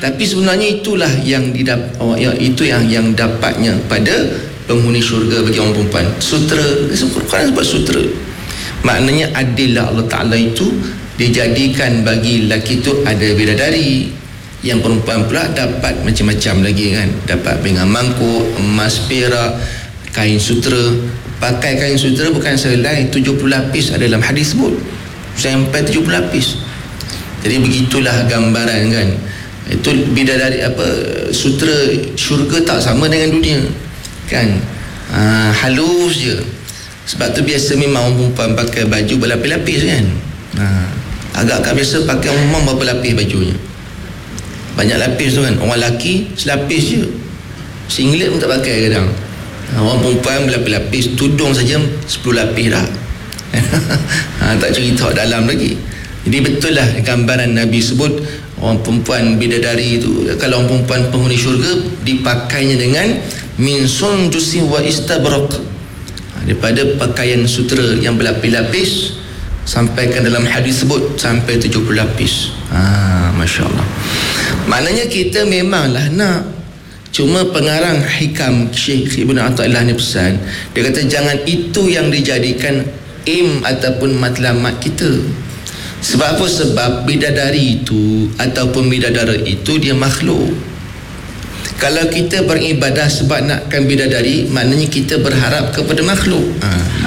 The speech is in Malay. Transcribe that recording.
Tapi sebenarnya itulah yang itu yang dapatnya pada penghuni syurga bagi orang perempuan. Sutera, Quran sebut sutera. Maknanya adillah Allah Ta'ala itu dijadikan bagi lelaki itu ada bidadari, yang perempuan pula dapat macam-macam lagi kan, dapat pinggan mangkuk, emas, perak, kain sutera. Pakai kain sutera bukan selain 70 lapis, ada dalam hadis sebut sampai 70 lapis. Jadi begitulah gambaran kan. Itu bidadari sutera syurga tak sama dengan dunia kan. Halus je. Sebab tu biasa memang orang perempuan pakai baju berlapis-lapis kan. Agak-agak biasa pakai memang berapa lapis bajunya, banyak lapis tu kan. Orang lelaki selapis je, singlet pun tak pakai kadang. Orang perempuan berlapis-lapis, tudung saja 10 lapis dah. Tak cerita dalam lagi. Jadi betul lah gambaran Nabi sebut orang perempuan bidadari itu, kalau orang perempuan penghuni syurga dipakainya dengan min sundusi wa istabraq, daripada pakaian sutera yang berlapis-lapis, sampaikan dalam hadis sebut sampai 70 lapis. Masya Allah. Maknanya kita memanglah nak, cuma pengarang hikam Syekh Ibn Athaillah ni pesan, dia kata jangan itu yang dijadikan aim ataupun matlamat kita. Sebab apa? Sebab bidadari itu ataupun bidadara itu dia makhluk. Kalau kita beribadah sebab nakkan bidadari, maknanya kita berharap kepada makhluk.